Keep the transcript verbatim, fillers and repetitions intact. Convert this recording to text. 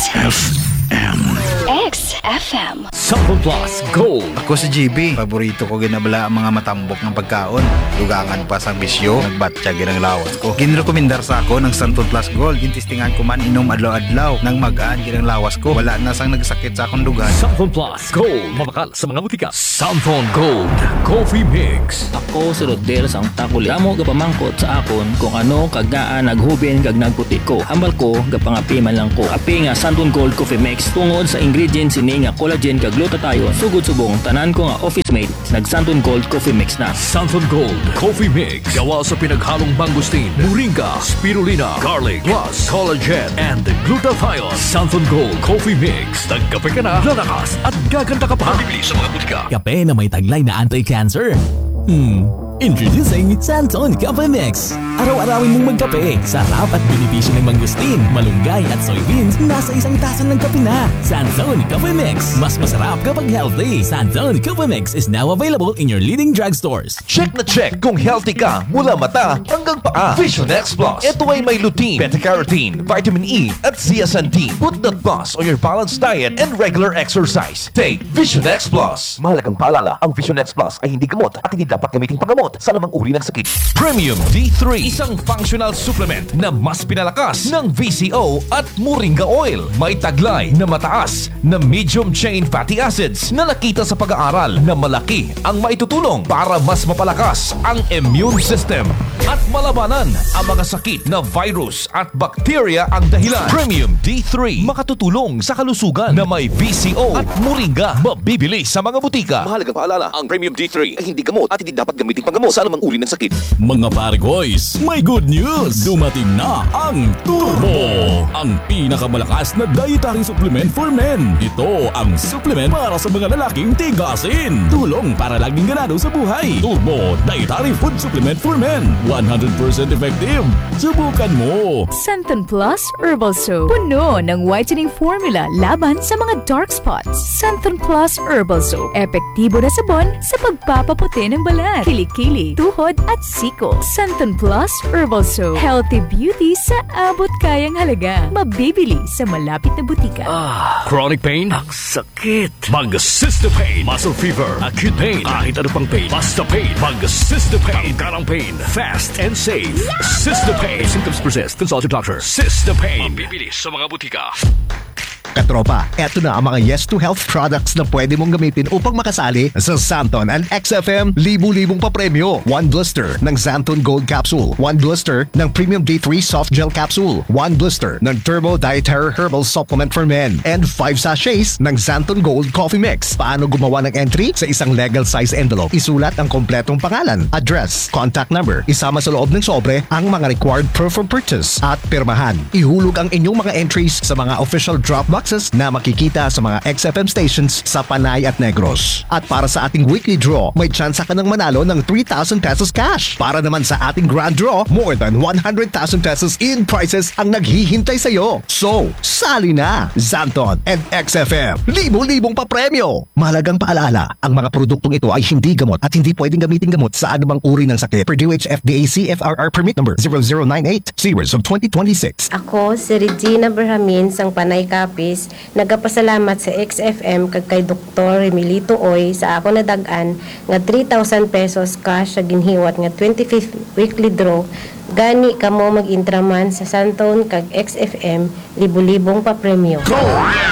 X F M. X F M. Sample Plus Gold. Ako si G B. Paborito ko ginabala ang mga matambok ng pagkaon. Dugangan pa sang bisyo, nagbatya ginang lawas ko. Ginrekomendar sa ako ng Sample Plus Gold. Gintistingan ko man inom adlaw-adlaw. Nang magaan ginang lawas ko. Wala na sang nagsakit sa akong dugan. Sample Plus Gold. Mabakal sa mga butika. Sample Gold Coffee Mix. Ako si Rodel sang takuli. Amo gapamangkot sa akon kung ano kagaan naghubin kag nagputi ko. Hambal ko gapangapi man lang ko. Api nga Santon Gold Coffee Mix tungod sa ingredients ini nga collagen kag glutathione. Sugod subong tanan ko nga office mate nag Santon Gold Coffee Mix na. Santon Gold Coffee Mix. Gawa sa pinaghalong mangosteen, moringa, spirulina, garlic, plus collagen and glutathione. Santon Gold Coffee Mix. Nagkape ka na, lalakas at gaganda ka pa. Bibili sa mga butika. Kape na may taglay na anti-cancer. Hmm, introducing Santon Coffee Mix. Araw-arawin mong magkape. Sarap at benepisyo ng mangosteen, malunggay at soybeans nasa isang tasa ng kape na. Santon Coffee Mix. Mas masarap kapag healthy. Santon Coffee Mix is now available in your leading drugstores. Check na check kung healthy ka mula mata hanggang paa. Vision X Plus. Ito ay may lutein, beta-carotene, vitamin E at zeaxanthin. Put that plus on your balanced diet and regular exercise. Take Vision X Plus. Mahalagang paalala, ang Vision X Plus ay hindi gamot at hindi dapat gamiting panggamot sa lamang uri ng sakit. Premium D three. Isang functional supplement na mas pinalakas ng V C O at moringa oil. May taglay na mataas na medium chain fatty acids na nakita sa pag-aaral na malaki ang maitutulong para mas mapalakas ang immune system at malabanan ang mga sakit na virus at bacteria ang dahilan. Premium D three makatutulong sa kalusugan na may V C O at moringa. Mabibili sa mga butika. Mahalagang paalala, ang Premium D three ay hindi gamot at hindi dapat gamitin panggamot sa anumang uri ng sakit. Mga pare boys, may good news! Dumating na ang Turbo! Ang pinakamalakas na dietary supplement for men. Ito ang supplement para sa mga lalaking tigasin. Tulong para laging ganado sa buhay. Turbo Dietary Food Supplement for Men. one hundred percent effective. Subukan mo! Santon Plus Herbal Soap. Puno ng whitening formula laban sa mga dark spots. Santon Plus Herbal Soap. Epektibo na sabon sa pagpapaputi ng balat, kilikili, tuhod at siko. Santon Plus Herbal Soap. Healthy beauty sa abot kayang halaga. Mabibili sa malapit na butika. Ah, chronic pain? Ang sakit. Mag-Cysta Pain. Muscle fever. Acute pain. Kahit ano pang pain. Basta pain. Mag-Cysta Pain. Tanggalang pain. Fast and safe. Cysta Pain. If symptoms persist, consult your doctor. Cysta Pain. Mabibili sa mga butika. Katropa, eto na ang mga Yes to Health products na pwede mong gamitin upang makasali sa Santon and X F M libu-libong papremyo. One blister ng Santon Gold Capsule. One blister ng Premium D three Soft Gel Capsule. One blister ng Turbo Dietary Herbal Supplement for Men. And five sachets ng Santon Gold Coffee Mix. Paano gumawa ng entry? Sa isang legal size envelope, isulat ang kompletong pangalan, address, contact number. Isama sa loob ng sobre ang mga required proof of purchase at pirmahan. Ihulog ang inyong mga entries sa mga official drop boxes na makikita sa mga X F M stations sa Panay at Negros. At para sa ating weekly draw, may chance ka ng manalo ng three thousand pesos cash. Para naman sa ating grand draw, more than one hundred thousand pesos in prizes ang naghihintay sa iyo. So, sali na! Santon and X F M, libo-libong papremyo! Mahalagang paalala, ang mga produktong ito ay hindi gamot at hindi pwedeng gamitin gamot sa anumang uri ng sakit. Per D O H F D A C F R R permit number zero zero nine eight series of twenty twenty-six. Ako, si Regina Berhamin, sang Panay Kapis, nagapasalamat sa X F M kag kay Doktor Emilito Oy sa ako nadagan nga three thousand pesos cash sa ginhiwat nga twenty-fifth weekly draw. Gani kamo mag-intraman sa Santon kag X F M libo-libong pa premyo.